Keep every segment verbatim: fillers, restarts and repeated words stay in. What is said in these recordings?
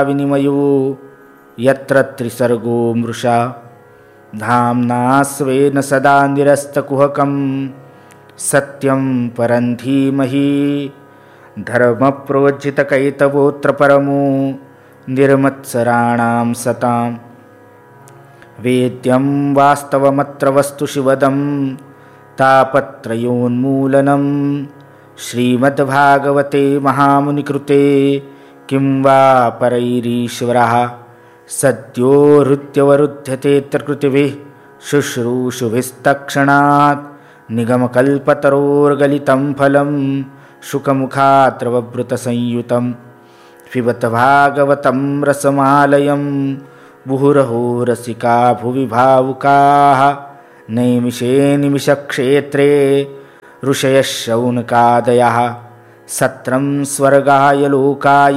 विनिमयो यत्र त्रिसर्गो मृषा धाम्ना स्वेन सदा निरस्तकुहकं सत्यं परं धीमहि धर्मप्रोज्झितकैतवोऽत्र परमो निर्मत्सराणां सतां वेद्यं वास्तवमत्र वस्तु शिवदं तापत्रयोन्मूलनं श्रीमद्भागवते महामुनिकृते किं वा परैरीश्वरः सद्यो हृत्यवरुध्यते कृतिभिः शुश्रूषुभिस्तक्षणात् निगमकल्पतरोर्गलितं फलं शुकमुखात्रवभृतसंयुतं पिबत भागवतं रसमालयं मुहुरहो रसिका भुवि भावुकाः नैमिषे निमिषक्षेत्रे ऋषयः शौनकादयः सत्रं स्वर्गाय लोकाय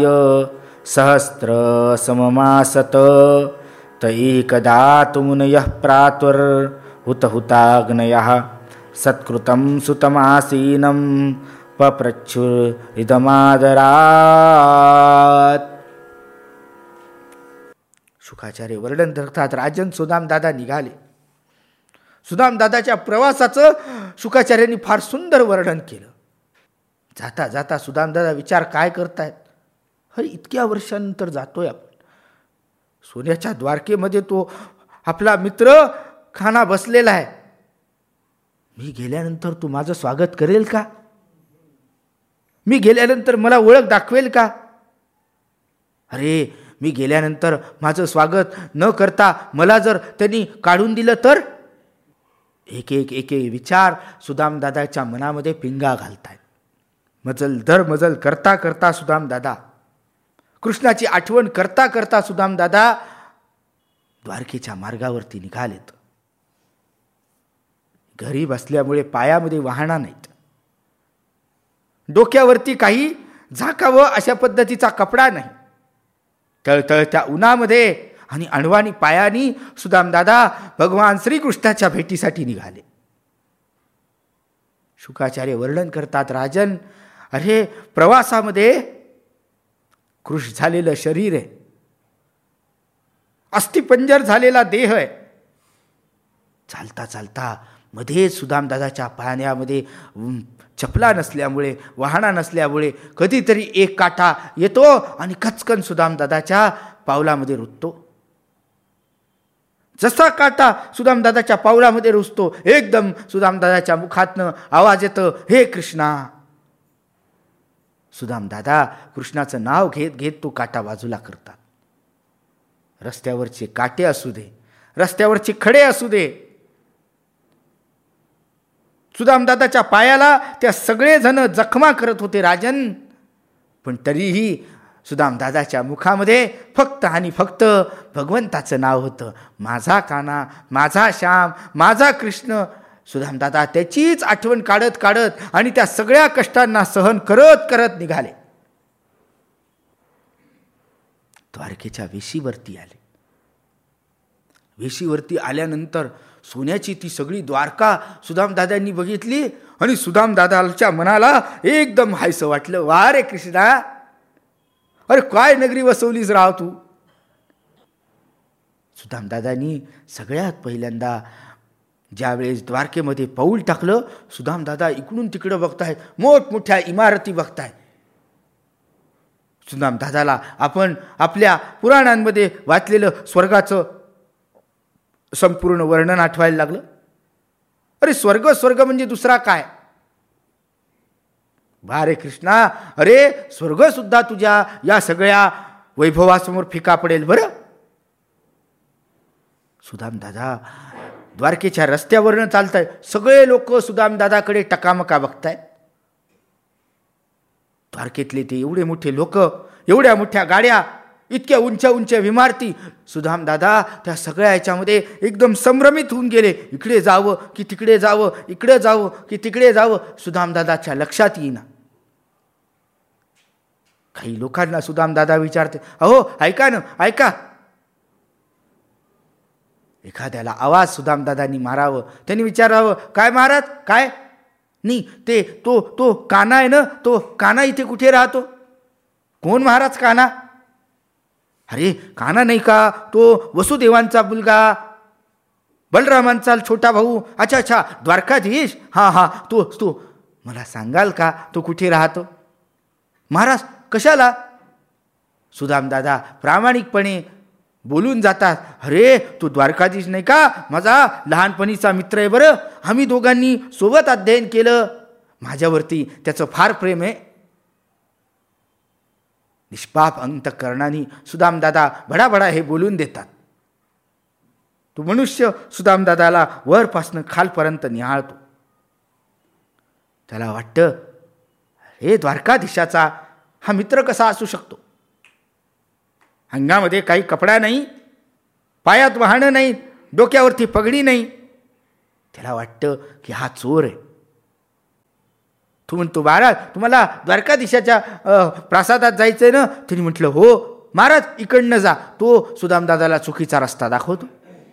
सहस्रसममासत त एकदा तु मुनयः प्रातुर्हुतहुताग्नयः सत्कृतं सुतमासीनं पप्रच्छुरिदमादरात्. शुकाचार्य वर्णन करतात. राजन सुदामदादा निघाले. सुदामदादाच्या प्रवासाचं शुकाचार्यांनी फार सुंदर वर्णन केलं. जाता जाता सुदामदादा विचार काय करतायत, अरे इतक्या वर्षांनंतर जातोय आपण. सोन्याच्या द्वारकेमध्ये तो आपला मित्र खाना बसलेला आहे. मी गेल्यानंतर तू माझं स्वागत करेल का? मी गेल्यानंतर मला ओळख दाखवेल का? अरे मी गेल्यानंतर माझं स्वागत न करता मला जर त्यांनी काढून दिलं तर? एक एक एक एक विचार सुदामदादाच्या मनामध्ये पिंगा घालतायत. मजल दर मजल करता करता सुदामदादा, कृष्णाची आठवण करता करता सुदामदादा द्वारकेच्या मार्गावरती निघालेत. घरी बसल्यामुळे पायामध्ये वाहना नाहीत, डोक्यावरती काही झाकावं अशा पद्धतीचा कपडा नाही. तळतळत्या उन्हामध्ये आणि अणवानी पायानी सुदामदादा भगवान श्रीकृष्णाच्या भेटीसाठी निघाले. शुकाचार्य वर्णन करतात. राजन, अरे प्रवासामध्ये कृश झालेलं शरीर आहे, अस्थिपंजर झालेला देह आहे. चालता चालता मध्ये सुदामदादाच्या पाण्यामध्ये चपला नसल्यामुळे, वाहना नसल्यामुळे कधीतरी एक काटा येतो आणि कचकन सुदामदादाच्या पावलामध्ये रुततो. जसा काटा सुदामदादाच्या पावलामध्ये रुजतो, एकदम सुदामदादाच्या मुखातनं आवाज येतो, हे कृष्णा. सुदामदादा कृष्णाचं नाव घेत घेत तो काटा बाजूला करतात. रस्त्यावरचे काटे असू दे, रस्त्यावरचे खडे असू दे, सुदामदादाच्या पायाला त्या सगळे जण जखमा करत होते राजन. पण तरीही सुदामदादाच्या मुखामध्ये फक्त आणि फक्त भगवंताचं नाव होतं. माझा काना, माझा श्याम, माझा कृष्ण. सुदामदादा त्याचीच आठवण काढत काढत आणि त्या सगळ्या कष्टांना सहन करत करत निघाले. द्वारकेच्या वेशीवरती आले. वेशीवरती आल्यानंतर सोन्याची ती सगळी द्वारका सुदामदादांनी बघितली आणि सुदामदादाच्या मनाला एकदम हायसं वाटलं. वा रे कृष्णा, अरे काय नगरी वसवलीस राव तू. सुदामदादांनी सगळ्यात पहिल्यांदा ज्यावेळेस द्वारकेमध्ये पाऊल टाकलं, सुदामदादा इकडून तिकडं बघतायत, मोठमोठ्या इमारती बघतायत. सुदामदादाला आपण आपल्या पुराणांमध्ये वाचलेलं स्वर्गाचं संपूर्ण वर्णन आठवायला लागलं. अरे स्वर्ग स्वर्ग म्हणजे दुसरा काय? बारे कृष्णा, अरे स्वर्ग सुद्धा तुझ्या या सगळ्या वैभवासमोर फिका पडेल बरं. सुदामदादा द्वारकेच्या रस्त्यावरनं चालताय, सगळे लोक सुदामदादाकडे टकामका बघताय. द्वारकेतले ते एवढे मोठे लोक, एवढ्या मोठ्या गाड्या, इतक्या उंच उंच इमारती. सुदामदादा त्या सगळ्या याच्यामध्ये एकदम संभ्रमित होऊन गेले. इकडे जावं की तिकडे जावं, इकडे जावं की तिकडे जावं, सुदामदादाच्या लक्षात येईना. काही लोकांना सुदामदादा विचारते, अहो ऐका ना, ऐका. एखाद्याला आवाज सुदामदादांनी मारावं, त्यांनी विचारावं, काय महाराज काय? नाही ते तो तो काना आहे ना, तो काना इथे कुठे राहतो? कोण महाराज काना? अरे कान्हा नाही का तो वसुदेवांचा मुलगा, बलरामांचा छोटा भाऊ? अच्छा अच्छा, द्वारकाधीश. हां हां, तो तो मला सांगाल का तो कुठे राहतो? महाराज कशाला? सुदामदादा प्रामाणिकपणे बोलून जातात. अरे तो द्वारकाधीश नाही का माझा लहानपणीचा मित्र आहे बरं. आम्ही दोघांनी सोबत अध्ययन केलं. माझ्यावरती त्याचं फार प्रेम आहे. निष्पाप अंतःकरणाने सुदामदादा भडाभडा हे बोलून देतात. तो मनुष्य सुदामदादाला वरपासनं खालपर्यंत निहाळतो. त्याला वाटतं, हे द्वारकाधीशाचा हा मित्र कसा असू शकतो? अंगामध्ये काही कपडा नाही, पायात वाहनं नाही, डोक्यावरती पगडी नाही. त्याला वाटतं की हा चोर आहे. तू म्हणतो, महाराज तुम्हाला द्वारकाधीशाच्या प्रासादात जायचंय ना? त्यांनी म्हटलं, हो महाराज इकडनं जा. तो सुदामदादाला चुकीचा रस्ता दाखवतो.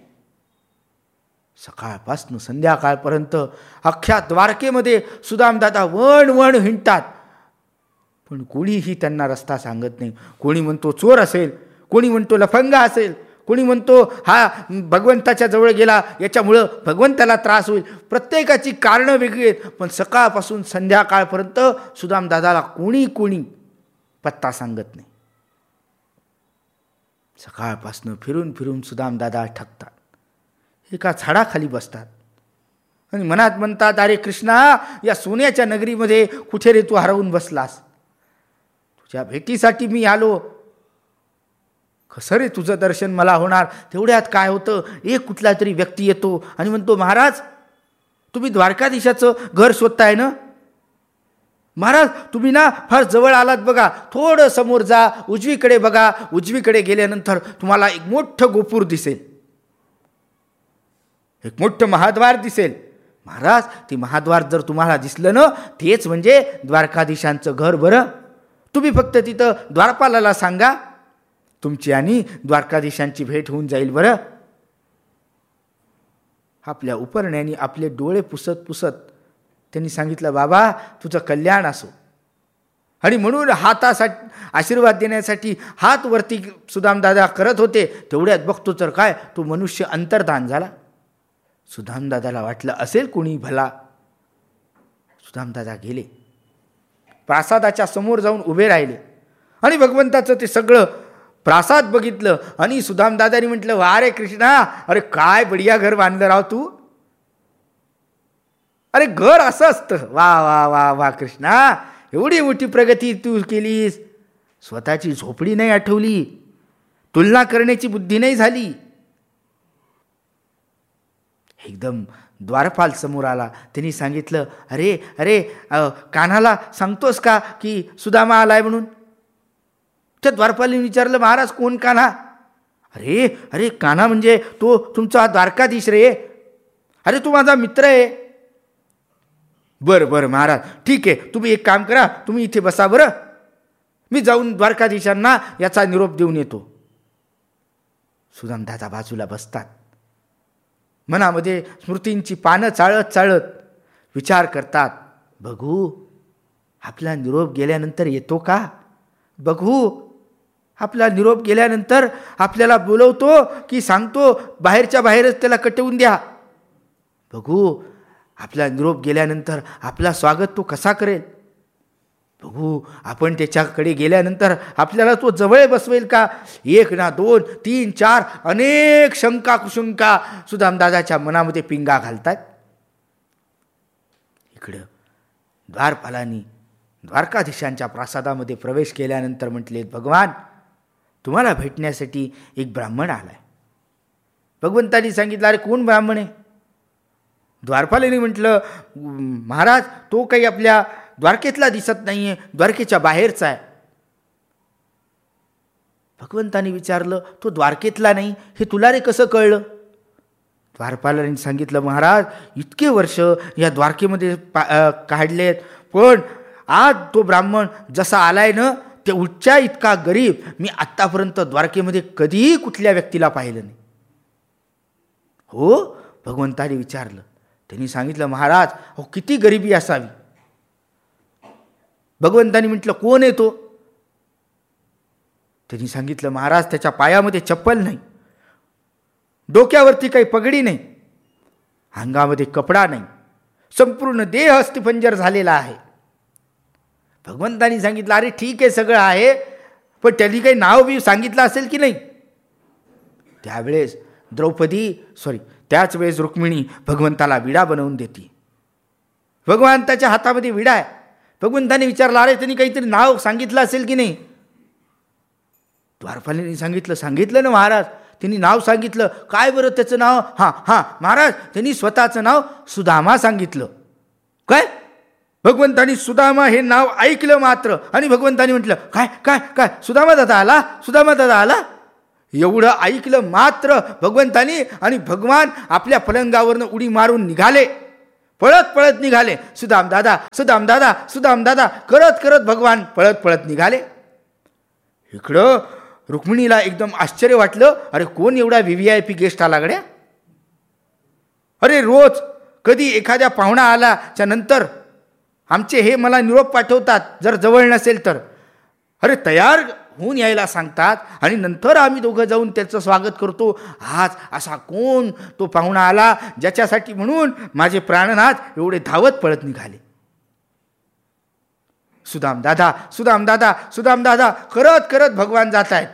सकाळपासून संध्याकाळपर्यंत अख्ख्या द्वारकेमध्ये सुदामदादा वण वण हिंडतात, पण कोणीही त्यांना रस्ता सांगत नाही. कोणी म्हणतो चोर असेल, कोणी म्हणतो लफंगा असेल, कोणी म्हणतो हा भगवंताच्या जवळ गेला याच्यामुळं भगवंताला त्रास होईल. प्रत्येकाची कारणं वेगळी आहेत, पण सकाळपासून संध्याकाळपर्यंत सुदामदादाला कोणी कोणी पत्ता सांगत नाही. सकाळपासून फिरून फिरून सुदामदादा ठकतात. एका झाडाखाली बसतात आणि मनात म्हणतात, अरे कृष्णा, या सोन्याच्या नगरीमध्ये कुठे रे तू हरवून बसलास? तुझ्या भेटीसाठी मी आलो. कसं रे तुझं दर्शन मला होणार? तेवढ्यात काय होतं, एक कुठला तरी व्यक्ती येतो आणि म्हणतो, महाराज तुम्ही द्वारकाधीशाचं घर शोधताय ना? महाराज तुम्ही ना फार जवळ आलात बघा, थोडं समोर जा, उजवीकडे बघा. उजवीकडे गेल्यानंतर तुम्हाला एक मोठं गोपूर दिसेल, एक मोठं महाद्वार दिसेल. महाराज ते महाद्वार जर तुम्हाला दिसलं ना, तेच म्हणजे द्वारकाधीशांचं घर बरं. तुम्ही फक्त तिथं द्वारपालाला सांगा, तुमची आणि द्वारकाधीशांची भेट होऊन जाईल बरं. आपल्या उपरण्याने आपले डोळे पुसत पुसत त्यांनी सांगितलं, बाबा तुझं कल्याण असो. आणि म्हणून हातासाठी आशीर्वाद देण्यासाठी हात वरती सुदामदादा करत होते. तेवढ्यात बघतो तर काय, तो मनुष्य अंतर्धान झाला. सुदामदादाला वाटलं असेल कोणी भला. सुदामदादा गेले, प्रासादाच्या समोर जाऊन उभे राहिले आणि भगवंताचं ते सगळं प्रासाद बघितलं. आणि सुदामदादांनी म्हटलं, वा रे कृष्णा, अरे काय बढिया घर बांधलं राव तू. अरे घर असं असतं. वा वा वा वा कृष्णा, एवढी मोठी प्रगती तू केलीस. स्वतःची झोपडी नाही आठवली, तुलना करण्याची बुद्धी नाही झाली. एकदम द्वारपाल समोर आला. त्यांनी सांगितलं, अरे अरे कान्हाला सांगतोस का की सुदामा आलाय म्हणून? त्या द्वारपालीने विचारलं, महाराज कोण कान्हा? अरे अरे कान्हा म्हणजे तो तुमचा द्वारकाधीश रे. अरे तू माझा मित्र आहे. बरं बरं महाराज ठीक आहे, तुम्ही एक काम करा, तुम्ही इथे बसा बरं, मी जाऊन द्वारकाधीशांना याचा निरोप देऊन येतो. सुदामदादा बाजूला बसतात. मनामध्ये स्मृतींची पानं चाळत चाळत विचार करतात, बघू आपला निरोप गेल्यानंतर येतो का? बघू आपला निरोप गेल्यानंतर आपल्याला बोलवतो की सांगतो बाहेरच्या बाहेरच त्याला कटवून द्या? बघू आपला निरोप गेल्यानंतर आपला स्वागत तो कसा करेल? बघू आपण त्याच्याकडे गेल्यानंतर आपल्याला तो जवळ बसवेल का? एक ना दोन तीन चार अनेक शंका कुशंका सुदामदादाच्या मनामध्ये पिंगा घालतात. इकडं द्वारपालांनी द्वारकाधीशांच्या प्रासादामध्ये प्रवेश केल्यानंतर म्हटले, भगवान तुम्हाला भेटण्यासाठी एक ब्राह्मण आलाय. भगवंतांनी सांगितलं, अरे कोण ब्राह्मण आहे? द्वारपालांनी म्हटलं, महाराज तो काही आपल्या द्वारकेतला दिसत नाहीये, द्वारकेच्या बाहेरचा आहे. भगवंतांनी विचारलं, तो द्वारकेतला नाही हे तुला रे कसं कळलं? द्वारपालांनी सांगितलं, महाराज इतके वर्ष या द्वारकेमध्ये काढलेत, पण आज तो ब्राह्मण जसा आलाय ना, ते उच्चा इतका गरीब मी आत्तापर्यंत द्वारकेमध्ये कधीही कुठल्या व्यक्तीला पाहिलं नाही. हो? भगवंतांनी विचारलं. त्यांनी सांगितलं, महाराज हो किती गरिबी असावी. भगवंतांनी म्हटलं, कोण आहे तो? त्यांनी सांगितलं, महाराज त्याच्या पायामध्ये चप्पल नाही, डोक्यावरती काही पगडी नाही, अंगामध्ये कपडा नाही, संपूर्ण देह अस्थिपंजर झालेला आहे. भगवंतांनी सांगितलं, अरे ठीक आहे सगळं आहे, पण त्यांनी काही नाव बी सांगितलं असेल की नाही. त्यावेळेस द्रौपदी सॉरी त्याच वेळेस रुक्मिणी भगवंताला विडा बनवून देते. भगवंताच्या हातामध्ये विडा आहे. भगवंताने विचारलं, अरे त्यांनी काहीतरी नाव सांगितलं असेल की नाही. द्वारपालांनी सांगितलं, सांगितलं ना महाराज, त्यांनी नाव सांगितलं. काय बरं त्याचं नाव? हां हां महाराज, त्यांनी स्वतःचं नाव सुदामा सांगितलं. काय? भगवंतानी सुदामा हे नाव ऐकलं मात्र, आणि भगवंतानी म्हटलं, काय काय काय सुदामा दादा आला, सुदामा दादा आला. एवढं ऐकलं मात्र भगवंतानी, आणि भगवान आपल्या पलंगावरनं उडी मारून निघाले, पळत पळत निघाले. सुदाम दादा सुदाम दादा सुदाम दादा करत करत भगवान पळत पळत निघाले. इकडं रुक्मिणीला एकदम आश्चर्य वाटलं, अरे कोण एवढा V V I P guest आला गड्या. अरे रोज कधी एखाद्या पाहुणा आल्याच्या नंतर आमचे हे मला निरोप पाठवतात, जर जवळ नसेल तर अरे तयार होऊन यायला सांगतात, आणि नंतर आम्ही दोघं जाऊन त्याचं स्वागत करतो. आज असा कोण तो पाहुणा आला ज्याच्यासाठी म्हणून माझे प्राणनाथ एवढे धावत पळत निघाले. सुदाम दादा सुदाम दादा सुदाम दादा करत करत भगवान जात आहेत.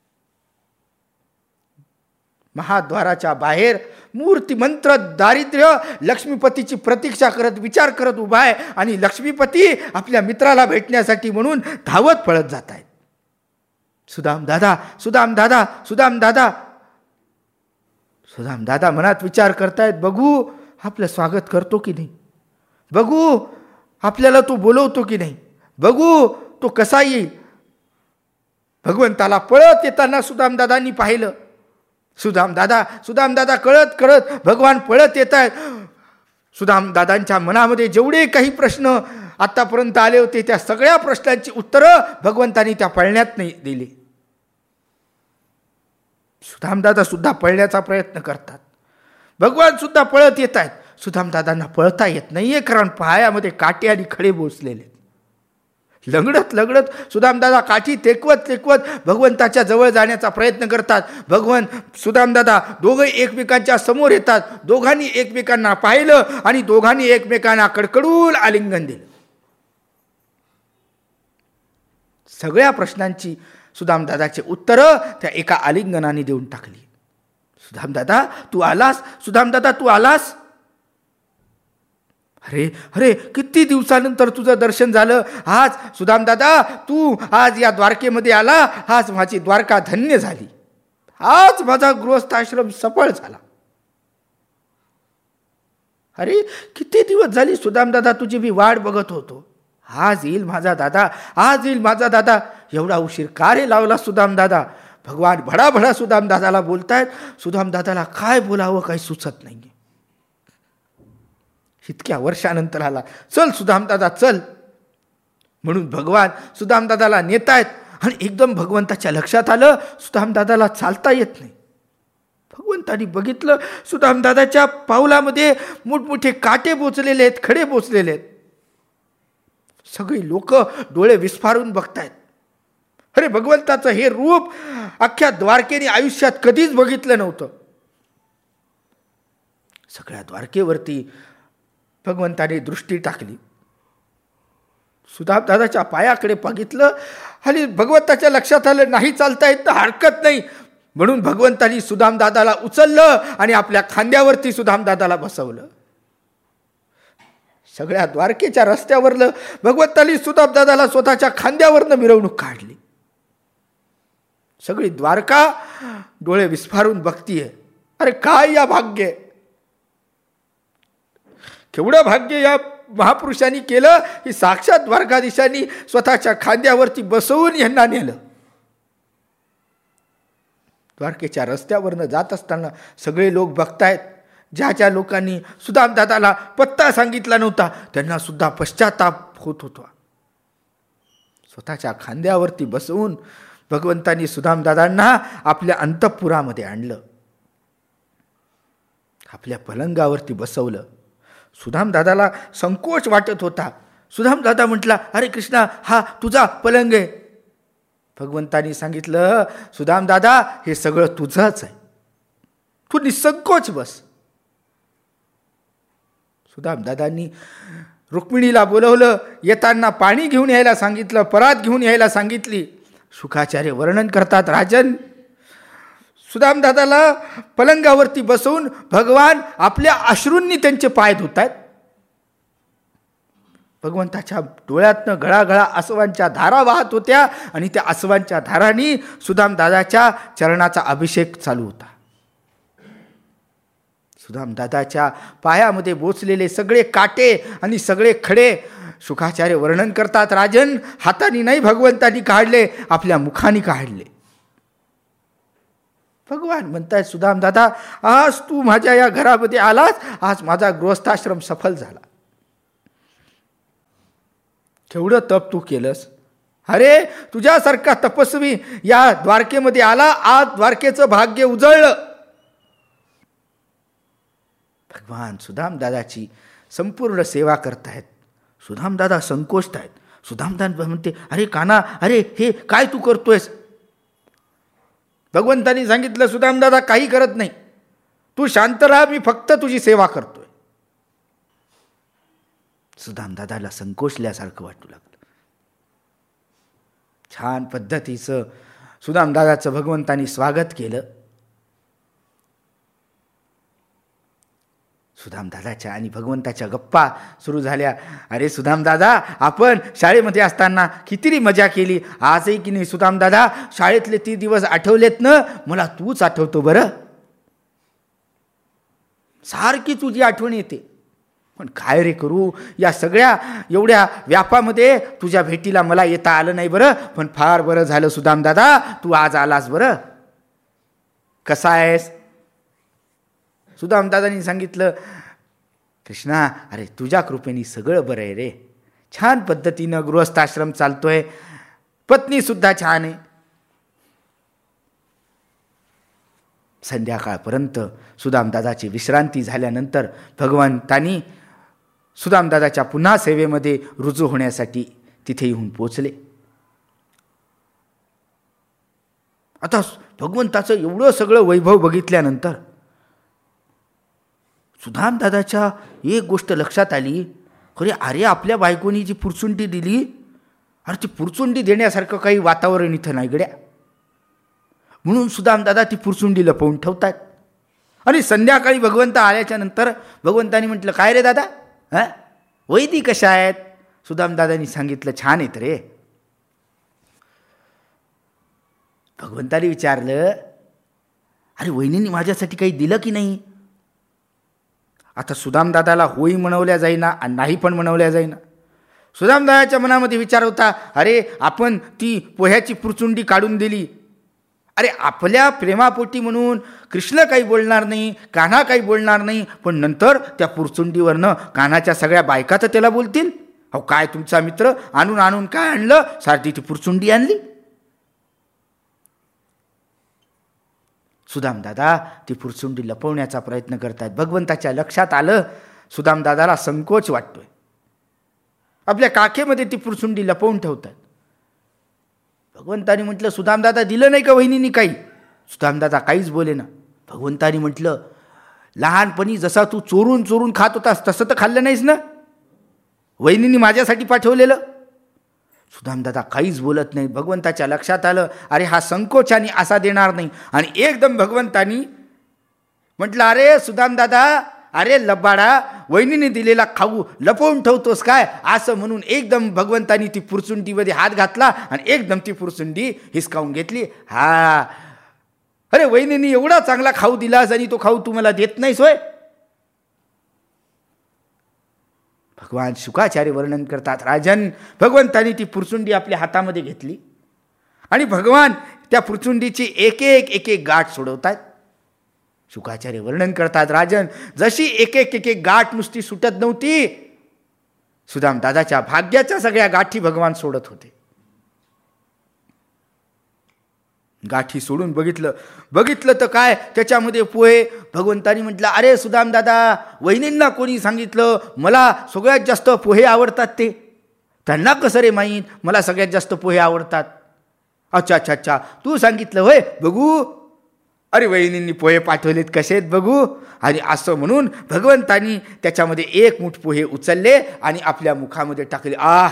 महाद्वाराच्या बाहेर मूर्तिमंत्र दारिद्र्य लक्ष्मीपतीची प्रतीक्षा करत विचार करत उभा आहे, आणि लक्ष्मीपती आपल्या मित्राला भेटण्यासाठी म्हणून धावत पळत जात आहेत. सुदाम दादा सुदाम दादा सुदाम दादा सुदाम दादा मनात विचार करतायत, बघू आपलं स्वागत करतो की नाही, बघू आपल्याला तो बोलवतो की नाही, बघू तो कसा येईल. भगवंताला पळत येताना सुदाम दादांनी पाहिलं. सुदाम दादा सुदाम दादा कळत कळत भगवान पळत येत आहेत. सुदाम दादांच्या मनामध्ये जेवढे काही प्रश्न आतापर्यंत आले होते त्या सगळ्या प्रश्नांची उत्तरं भगवंतांनी त्या पळण्यात नाही दिली. सुदाम दादा सुद्धा पळण्याचा प्रयत्न करतात, भगवान सुद्धा पळत येत आहेत. सुदाम दादांना पळता येत नाहीये, कारण पायामध्ये काटे आणि खडे बोचलेले. लंगडत लंगडत सुदामदादा काठी टेकवत टेकवत भगवंताच्या जवळ जाण्याचा प्रयत्न करतात. भगवंत सुदामदादा दोघं एकमेकांच्या समोर येतात. दोघांनी एकमेकांना पाहिलं आणि दोघांनी एकमेकांना कडकडून आलिंगन दिलं. सगळ्या प्रश्नांची सुदामदादाची उत्तरं त्या एका आलिंगनाने देऊन टाकली. सुदामदादा तू आलास, सुदामदादा तू आलास. अरे अरे किती दिवसानंतर तुझं दर्शन झालं. आज सुदामदादा तू आज या द्वारकेमध्ये आला, आज माझी द्वारका धन्य झाली, आज माझा गृहस्थाश्रम सफळ झाला. अरे किती दिवस झाली सुदामदादा तुझी मी वाट बघत होतो. आज येईल माझा दादा, आज येईल माझा दादा. एवढा उशीर का रे लावला सुदामदादा. भगवान भडाभडा सुदामदादाला बोलतायत. सुदामदादाला काय बोलावं काही सुचत नाही. इतक्या वर्षानंतर आला, चल सुदामदादा चल म्हणून भगवान सुदामदादाला नेतायत. आणि एकदम भगवंताच्या लक्षात आलं सुदामदादाला चालता येत नाही. भगवंतानी बघितलं सुदामदादाच्या पावलामध्ये मोठमोठे काटे बोचलेले आहेत, खडे बोचलेले आहेत. सगळी लोक डोळे विस्फारून बघतायत. अरे भगवंताचं हे रूप अख्ख्या द्वारकेने आयुष्यात कधीच बघितलं नव्हतं. सगळ्या द्वारकेवरती भगवंताने दृष्टी टाकली. सुदामदादाच्या पायाकडे बघितलं आणि भगवंताच्या लक्षात आलं नाही चालता येत तर हरकत नाही, म्हणून भगवंतानी सुदामदादाला उचललं आणि आपल्या खांद्यावरती सुदामदादाला बसवलं. सगळ्या द्वारकेच्या रस्त्यावरलं भगवंतानी सुदामदादाला स्वतःच्या खांद्यावरनं मिरवणूक काढली. सगळी द्वारका डोळे विस्फारून बघतीये. अरे काय या भाग्य, केवढं भाग्य या महापुरुषांनी केलं की साक्षात द्वारकाधीशांनी स्वतःच्या खांद्यावरती बसवून यांना नेलं. द्वारकेच्या रस्त्यावरनं जात असताना सगळे लोक बघतायत. ज्या ज्या लोकांनी सुदामदादाला पत्ता सांगितला नव्हता त्यांना सुद्धा पश्चाताप होत होता. स्वतःच्या खांद्यावरती बसवून भगवंतांनी सुदामदादांना आपल्या अंतःपुरामध्ये आणलं, आपल्या पलंगावरती बसवलं. सुदामदादाला संकोच वाटत होता. सुदामदादा म्हटला, अरे कृष्णा हा तुझा पलंग आहे. भगवंतानी सांगितलं, सुदाम दादा हे सगळं तुझंच आहे, तू निसंकोच बस. सुदाम दादांनी रुक्मिणीला बोलवलं, येताना पाणी घेऊन यायला सांगितलं, परात घेऊन यायला सांगितली. शुकाचार्य वर्णन करतात, राजन सुदाम दादाला पलंगावरती बसवून भगवान आपल्या अश्रूंनी त्यांचे पाय धुतायत. भगवंताच्या डोळ्यातनं गळागळा आसवांच्या धारा वाहत होत्या आणि त्या आसवांच्या धारांनी सुदाम दादाच्या चरणाचा अभिषेक चालू होता. सुदाम दादाच्या पायामध्ये बोचलेले सगळे काटे आणि सगळे खडे शुकाचार्य वर्णन करतात, राजन हाताने नाही भगवंतानी काढले, आपल्या मुखाने काढले. भगवान म्हणताय, सुदाम दादा आज तू माझ्या या घरामध्ये आलास, आज माझा गृहस्थाश्रम सफल झाला. केवढं तप तू केलंस, अरे तुझ्यासारखा तपस्वी या द्वारकेमध्ये आला, आज द्वारकेचं भाग्य उजळलं. भगवान सुदाम दादाची संपूर्ण सेवा करतायत. सुदाम दादा संकोचत आहेत. सुदाम दादा म्हणते, अरे काना, अरे हे काय तू करतोयस. भगवंतानी सांगितलं, सुदाम दादा काही करत नाही, तू शांत राहा, मी फक्त तुझी सेवा करतोय. सुदाम दादाला संकोचल्यासारखं वाटू लागलं. छान पद्धतीचं सुदाम दादाचं भगवंतानी स्वागत केलं. सुदाम दादाच्या आणि भगवंताच्या गप्पा सुरू झाल्या. अरे सुदाम दादा, आपण शाळेमध्ये असताना किती मजा केली, आजही की नाही सुदाम दादा, शाळेतले ती दिवस आठवलेत ना, मला तूच आठवतो बरं, सारखी तुझी आठवण येते. पण काय रे करू, या सगळ्या एवढ्या व्यापामध्ये तुझ्या भेटीला मला येता आलं नाही बरं. पण फार बरं झालं सुदाम दादा, तू आज आलास बरं. कसा आहेस. सुदाम दादांनी सांगितलं, कृष्णा, अरे तुझ्या कृपेने सगळं बरं आहे रे, छान पद्धतीनं गृहस्थाश्रम चालतोय, पत्नी सुद्धा छान आहे. संध्याकाळपर्यंत सुदाम दादाची विश्रांती झाल्यानंतर भगवंतानी सुदाम दादाच्या पुन्हा सेवेमध्ये रुजू होण्यासाठी तिथे येऊन पोचले. आता भगवंताचं एवढं सगळं वैभव बघितल्यानंतर सुदाम दादाच्या एक गोष्ट लक्षात आली, खरे अरे आपल्या बायकोनी जी पुरचुंडी दिली, अरे ती पुरचुंडी देण्यासारखं काही वातावरण इथं नाही गड्या. म्हणून सुदाम दादा ती पुरचुंडी लपवून ठेवतात. आणि संध्याकाळी भगवंत आल्याच्या नंतर भगवंतानी म्हटलं, काय रे दादा, हां वैदी कशा आहेत. सुदाम दादांनी सांगितलं, छान आहेत रे. भगवंतानी विचारलं, अरे वहिनींनी माझ्यासाठी काही दिलं की नाही. आता सुदाम दादाला होई म्हणवल्या जाईना आणि नाही पण म्हणवल्या जाईना. सुदाम दादाच्या मनामध्ये विचार होता, अरे आपण ती पोह्याची पुरचुंडी काढून दिली, अरे आपल्या प्रेमापोटी म्हणून कृष्ण काही बोलणार नाही, कान्हा काही बोलणार नाही, पण नंतर त्या पुरचुंडीवरनं कान्हाच्या सगळ्या बायका तर त्याला बोलतील, अहो काय तुमचा मित्र आणून आणून काय आणलं, सारखी ती पुरचुंडी आणली. सुदाम दादा ती पुरचुंडी लपवण्याचा प्रयत्न करतात. भगवंताच्या लक्षात आलं, सुदाम दादाला संकोच वाटतोय, आपल्या काखेमध्ये ती पुरचुंडी लपवून ठेवतात. भगवंतानी म्हटलं, सुदाम दादा दिलं नाही का वहिनींनी काही. सुदाम दादा काहीच बोले ना. भगवंतानी म्हटलं, लहानपणी जसा तू चोरून चोरून खात होतास तसं तर खाल्लं नाहीस ना, वहिनींनी माझ्यासाठी पाठवलेलं. सुदाम दादा काहीच बोलत नाही. भगवंताच्या लक्षात आलं, अरे हा संकोचाने असा देणार नाही. आणि एकदम भगवंतानी म्हटलं, अरे सुदाम दादा, अरे लबाडा, वहिनीने दिलेला खाऊ लपवून ठेवतोस काय. असं म्हणून एकदम भगवंतानी ती पुरचुंडीमध्ये हात घातला आणि एकदम ती पुरचुंडी हिसकावून घेतली. हा अरे वहिनीने एवढा चांगला खाऊ दिलास आणि तो खाऊ तू मला देत नाहीस होय. भगवान शुकाचार्य वर्णन करतात, राजन भगवंतानी ती पुरचुंडी आपल्या हातामध्ये घेतली आणि भगवान त्या पुरचुंडीची एक एक एक एक गाठ सोडवतात. शुकाचार्य वर्णन करतात, राजन जशी एक एक एक एक गाठ नुसती सुटत नव्हती, सुदाम दादाच्या भाग्याच्या सगळ्या गाठी भगवान सोडत होते. गाठी सोडून बघितलं बघितलं तर काय, त्याच्यामध्ये पोहे. भगवंतानी म्हटलं, अरे सुदाम दादा, वहिनींना कोणी सांगितलं मला सगळ्यात जास्त पोहे आवडतात ते. त्यांना कसं रे माहीत मला सगळ्यात जास्त पोहे आवडतात. अच्छा अच्छा अच्छा तू सांगितलं होय, बघू. अरे वहिनींनी पोहे पाठवलेत, कसे आहेत बघू. आणि असं म्हणून भगवंतानी त्याच्यामध्ये एक मुठ पोहे उचलले आणि आपल्या मुखामध्ये टाकले. आ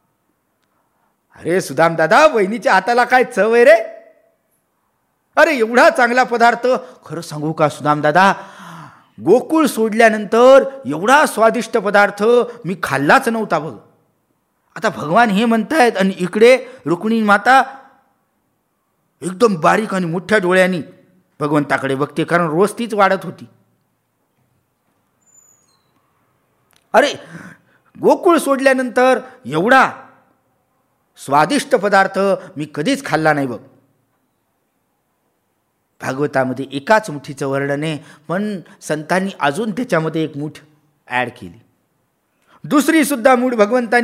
अरे सुदाम दादा, वहिनीच्या हाताला काय चव आहे रे. अरे एवढा चांगला पदार्थ, खरं सांगू का सुदाम दादा, गोकुळ सोडल्यानंतर एवढा स्वादिष्ट पदार्थ मी खाल्लाच नव्हता बघ. आता भगवान हे म्हणतायत आणि इकडे रुक्मिणी माता एकदम बारीक आणि मोठ्या डोळ्यांनी भगवंताकडे बघते, कारण रोज तीच वाढत होती. अरे गोकुळ सोडल्यानंतर एवढा स्वादिष्ट पदार्थ मी कधीच खाल्ला नाही बघ. भागवतामध्ये एकाच मुठीचं वर्णन आहे, पण संतांनी अजून त्याच्यामध्ये एक मूठ ॲड केली. दुसरी सुद्धा मूठ भगवंतांनी